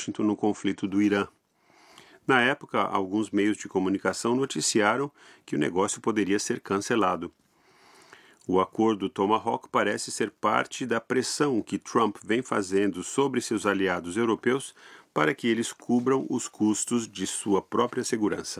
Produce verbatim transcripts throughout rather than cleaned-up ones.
Washington no conflito do Irã. Na época, alguns meios de comunicação noticiaram que o negócio poderia ser cancelado. O acordo Tomahawk parece ser parte da pressão que Trump vem fazendo sobre seus aliados europeus para que eles cubram os custos de sua própria segurança.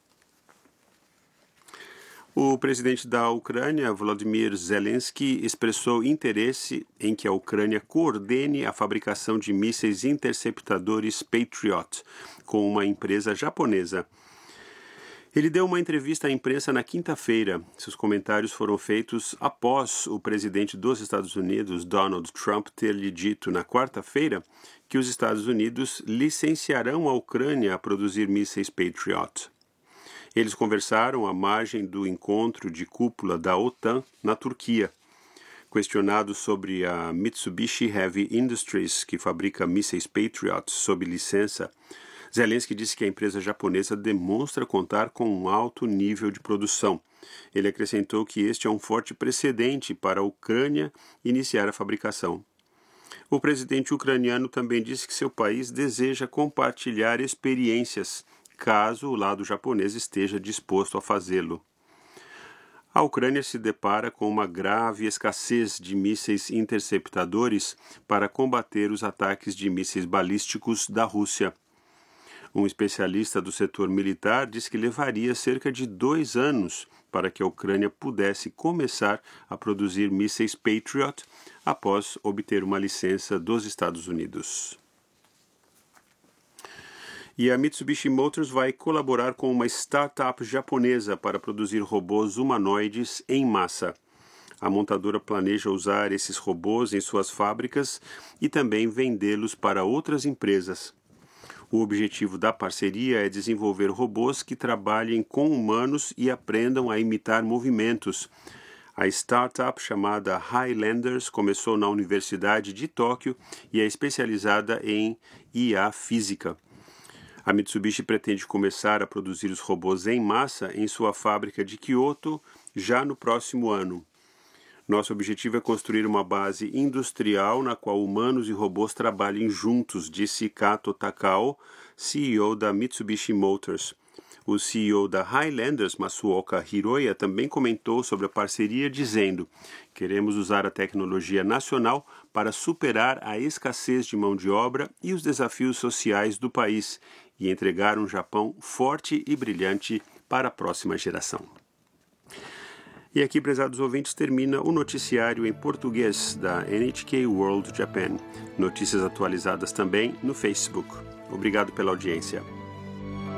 O presidente da Ucrânia, Volodymyr Zelensky, expressou interesse em que a Ucrânia coordene a fabricação de mísseis interceptadores Patriot com uma empresa japonesa. Ele deu uma entrevista à imprensa na quinta-feira. Seus comentários foram feitos após o presidente dos Estados Unidos, Donald Trump, ter lhe dito na quarta-feira que os Estados Unidos licenciarão a Ucrânia a produzir mísseis Patriot. Eles conversaram à margem do encontro de cúpula da OTAN na Turquia. Questionado sobre a Mitsubishi Heavy Industries, que fabrica mísseis Patriot sob licença, Zelensky disse que a empresa japonesa demonstra contar com um alto nível de produção. Ele acrescentou que este é um forte precedente para a Ucrânia iniciar a fabricação. O presidente ucraniano também disse que seu país deseja compartilhar experiências, caso o lado japonês esteja disposto a fazê-lo. A Ucrânia se depara com uma grave escassez de mísseis interceptadores para combater os ataques de mísseis balísticos da Rússia. Um especialista do setor militar diz que levaria cerca de dois anos para que a Ucrânia pudesse começar a produzir mísseis Patriot após obter uma licença dos Estados Unidos. E a Mitsubishi Motors vai colaborar com uma startup japonesa para produzir robôs humanoides em massa. A montadora planeja usar esses robôs em suas fábricas e também vendê-los para outras empresas. O objetivo da parceria é desenvolver robôs que trabalhem com humanos e aprendam a imitar movimentos. A startup chamada Highlanders começou na Universidade de Tóquio e é especializada em I A física. A Mitsubishi pretende começar a produzir os robôs em massa em sua fábrica de Kyoto já no próximo ano. Nosso objetivo é construir uma base industrial na qual humanos e robôs trabalhem juntos, disse Kato Takao, C E O da Mitsubishi Motors. O C E O da Highlanders, Masuoka Hiroya, também comentou sobre a parceria, dizendo: queremos usar a tecnologia nacional para superar a escassez de mão de obra e os desafios sociais do país e entregar um Japão forte e brilhante para a próxima geração. E aqui, prezados ouvintes, termina o noticiário em português da N H K World Japan. Notícias atualizadas também no Facebook. Obrigado pela audiência.